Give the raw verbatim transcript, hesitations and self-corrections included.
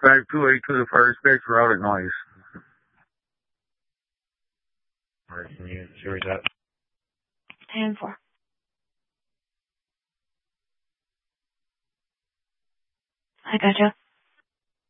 five two eight to the fire dispatch, we're out at noise. Alright, can you see where he's at? ten four. I gotcha.